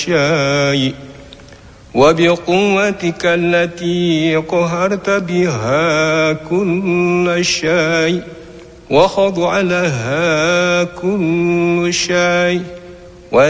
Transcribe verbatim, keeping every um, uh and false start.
شيء وبقوتك التي قهرت بها كل شيء وخضع لها كل شيء